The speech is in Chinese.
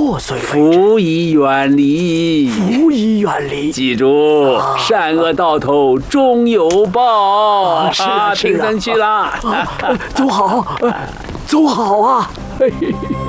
破碎为止。 福以远离， 福以远离。 记住，善恶到头终有报。 是的，是的。 平生去了， 走好，走好啊！嘿嘿。